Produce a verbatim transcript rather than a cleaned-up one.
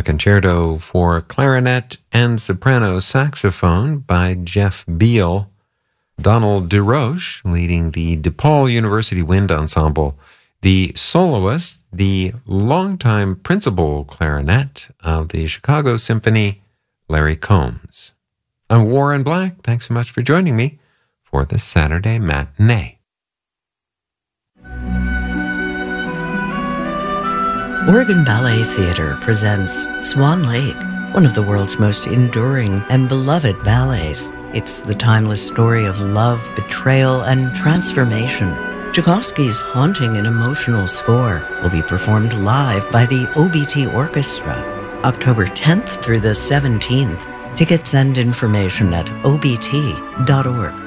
concerto for clarinet and soprano saxophone by Jeff Beal. Donald DeRoche leading the DePaul University Wind Ensemble. The soloist, the longtime principal clarinet of the Chicago Symphony, Larry Combs. I'm Warren Black. Thanks so much for joining me for the Saturday Matinee. Oregon Ballet Theatre presents Swan Lake, one of the world's most enduring and beloved ballets. It's the timeless story of love, betrayal, and transformation. Tchaikovsky's haunting and emotional score will be performed live by the O B T Orchestra, October tenth through the seventeenth. Tickets and information at O B T dot org.